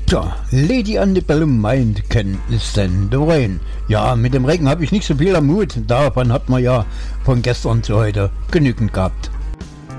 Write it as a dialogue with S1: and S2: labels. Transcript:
S1: Tja, Lady Antebellum meint, Ken ist denn the rain. Ja, mit dem Regen habe ich nicht so viel am Hut. Davon hat man ja von gestern zu heute genügend gehabt.